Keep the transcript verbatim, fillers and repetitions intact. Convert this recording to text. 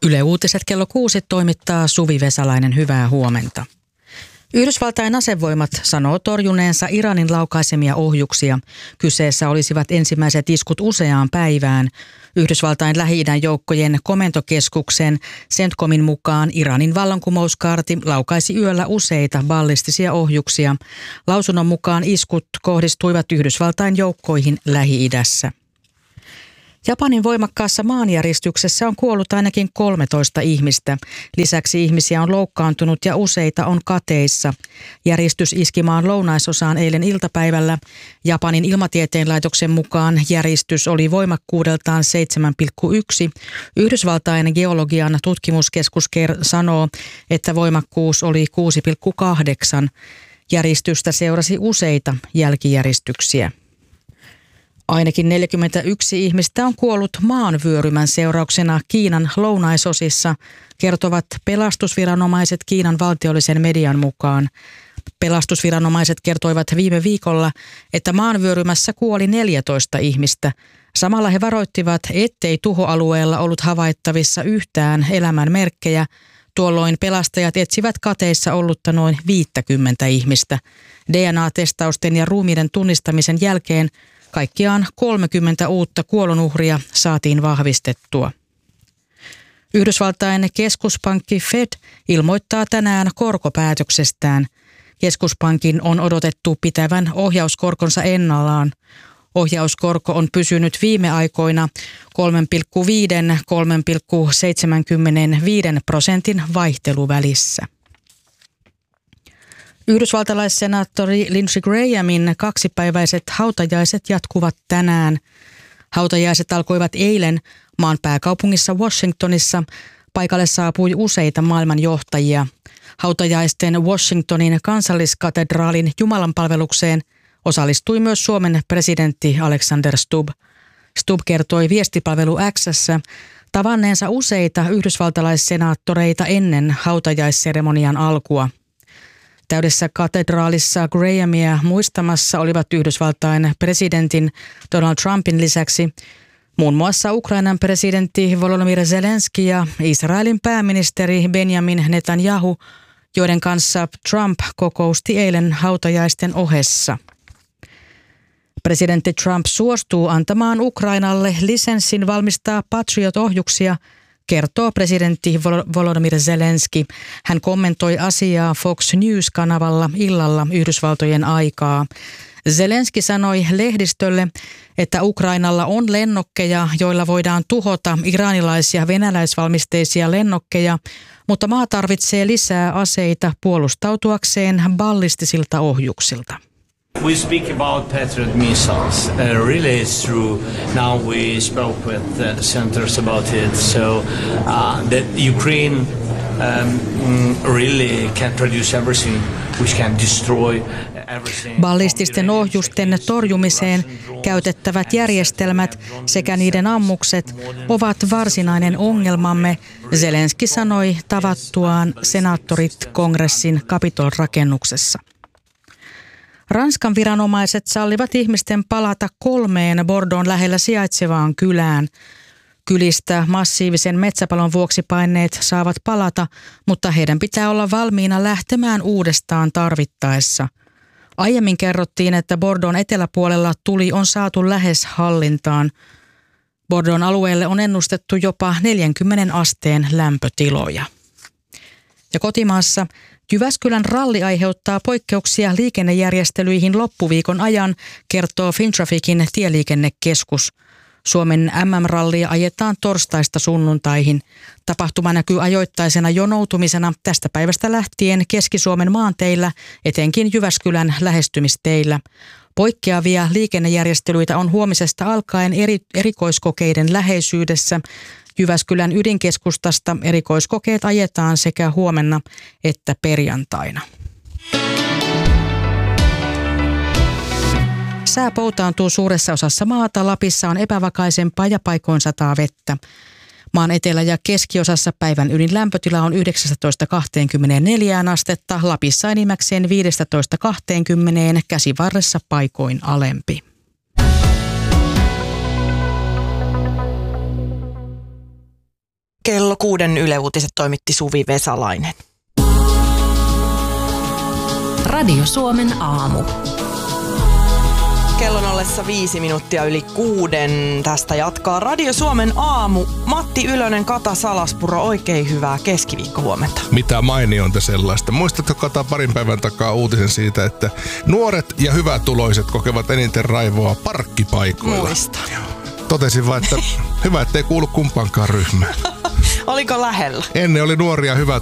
Yle Uutiset kello kuusi toimittaa Suvi Vesalainen, hyvää huomenta. Yhdysvaltain asevoimat sanoo torjuneensa Iranin laukaisemia ohjuksia. Kyseessä olisivat ensimmäiset iskut useaan päivään. Yhdysvaltain Lähi-idän joukkojen komentokeskuksen CENTCOMin mukaan Iranin vallankumouskaarti laukaisi yöllä useita ballistisia ohjuksia. Lausunnon mukaan iskut kohdistuivat Yhdysvaltain joukkoihin Lähi-idässä. Japanin voimakkaassa maanjäristyksessä on kuollut ainakin kolmetoista ihmistä. Lisäksi ihmisiä on loukkaantunut ja useita on kateissa. Järistys iski maan lounaisosaan eilen iltapäivällä. Japanin ilmatieteen laitoksen mukaan järistys oli voimakkuudeltaan seitsemän pilkku yksi. Yhdysvaltain geologian tutkimuskeskus sanoo, että voimakkuus oli kuusi pilkku kahdeksan. Järistystä seurasi useita jälkijäristyksiä. Ainakin neljäkymmentäyksi ihmistä on kuollut maanvyörymän seurauksena Kiinan lounaisosissa, kertovat pelastusviranomaiset Kiinan valtiollisen median mukaan. Pelastusviranomaiset kertoivat viime viikolla, että maanvyörymässä kuoli neljätoista ihmistä. Samalla he varoittivat, ettei tuhoalueella ollut havaittavissa yhtään elämän merkkejä. Tuolloin pelastajat etsivät kateissa ollutta noin viittäkymmentä ihmistä. D N A-testausten ja ruumiiden tunnistamisen jälkeen kaikkiaan kolmekymmentä uutta kuolonuhria saatiin vahvistettua. Yhdysvaltain keskuspankki Fed ilmoittaa tänään korkopäätöksestään. Keskuspankin on odotettu pitävän ohjauskorkonsa ennallaan. Ohjauskorko on pysynyt viime aikoina kolme pilkku viisi - kolme pilkku seitsemänkymmentäviisi prosentin vaihteluvälissä. Yhdysvaltalaissenaattori Lindsey Grahamin kaksipäiväiset hautajaiset jatkuvat tänään. Hautajaiset alkoivat eilen maan pääkaupungissa Washingtonissa. Paikalle saapui useita maailman johtajia. Hautajaisten Washingtonin kansalliskatedraalin jumalanpalvelukseen osallistui myös Suomen presidentti Alexander Stubb. Stubb kertoi viestipalvelu X:ssä tavanneensa useita yhdysvaltalaissenaattoreita ennen hautajaisseremonian alkua. Täydessä katedraalissa Grahamia muistamassa olivat Yhdysvaltain presidentin Donald Trumpin lisäksi muun muassa Ukrainan presidentti Volodymyr Zelenski ja Israelin pääministeri Benjamin Netanyahu, joiden kanssa Trump kokousti eilen hautajaisten ohessa. Presidentti Trump suostuu antamaan Ukrainalle lisenssin valmistaa Patriot-ohjuksia, kertoo presidentti Volodymyr Zelenski. Hän kommentoi asiaa Fox News-kanavalla illalla Yhdysvaltojen aikaa. Zelenski sanoi lehdistölle, että Ukrainalla on lennokkeja, joilla voidaan tuhota iranilaisia venäläisvalmisteisia lennokkeja, mutta maa tarvitsee lisää aseita puolustautuakseen ballistisilta ohjuksilta. We speak about Patriot missiles. Uh, really, it's true. Now we spoke with uh, senators about it. So uh, that Ukraine um, really can produce everything which can destroy everything. Ballististen ohjusten torjumiseen käytettävät järjestelmät sekä niiden ammukset ovat varsinainen ongelmamme, Zelenski sanoi tavattuaan senaattorit kongressin Capitol-rakennuksessa. Ranskan viranomaiset sallivat ihmisten palata kolmeen Bordeauxn lähellä sijaitsevaan kylään. Kylistä massiivisen metsäpalon vuoksi paineet saavat palata, mutta heidän pitää olla valmiina lähtemään uudestaan tarvittaessa. Aiemmin kerrottiin, että Bordeauxn eteläpuolella tuli on saatu lähes hallintaan. Bordeauxn alueelle on ennustettu jopa neljänkymmenen asteen lämpötiloja. Ja kotimaassa Jyväskylän ralli aiheuttaa poikkeuksia liikennejärjestelyihin loppuviikon ajan, kertoo Fintrafficin tieliikennekeskus. Suomen M M-rallia ajetaan torstaista sunnuntaihin. Tapahtuma näkyy ajoittaisena jonoutumisena tästä päivästä lähtien Keski-Suomen maanteillä, etenkin Jyväskylän lähestymisteillä. Poikkeavia liikennejärjestelyitä on huomisesta alkaen eri, erikoiskokeiden läheisyydessä. Jyväskylän ydinkeskustasta erikoiskokeet ajetaan sekä huomenna että perjantaina. Sää poutaantuu suuressa osassa maata. Lapissa on epävakaisempaa ja paikoin sataa vettä. Maan etelä- ja keskiosassa päivän ylin lämpötila on yhdeksäntoista kaksikymmentäneljä astetta, Lapissa enimmäkseen viisitoista kaksikymmentä, Käsivarressa paikoin alempi. Kello kello kuuden Yle Uutiset toimitti Suvi Vesalainen. Radio Suomen aamu. Kellon ollessa viisi minuuttia yli kuuden. Tästä jatkaa Radio Suomen aamu. Matti Ylönen, Kata Salaspuro, oikein hyvää keskiviikkohuomenta. Mitä mainionta sellaista. Muistatko, Kata, parin päivän takaa uutisen siitä, että nuoret ja hyvätuloiset kokevat eniten raivoa parkkipaikoilla? Muistan. Totesin vaan, että hyvä, ettei kuulu kumpaankaan ryhmään. Oliko lähellä? Ennen oli nuoria hyvät